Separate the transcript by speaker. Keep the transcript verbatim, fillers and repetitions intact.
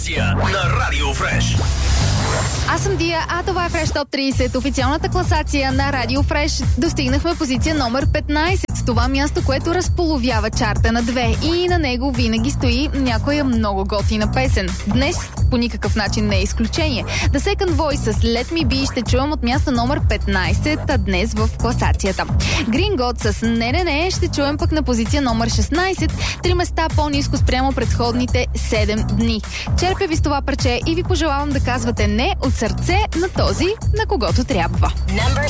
Speaker 1: на Радио Фреш.
Speaker 2: Аз съм Дия, а това е Фреш Топ трийсет, официалната класация на Радио Фреш. Достигнахме позиция номер петнайсет. Това място, което разполовява чарта на две и на него винаги стои някоя много готина песен. Днес по никакъв начин не е изключение. The Second Voice с Let Me Be ще чуем от място номер петнайсет, а днес в класацията. Green God с Не, не, не ще чуем пък на позиция номер шестнайсет, три места по-ниско спрямо предходните седем дни. Черпя ви с това парче и ви пожелавам да казвате не от сърце на този, на когото трябва.
Speaker 3: Number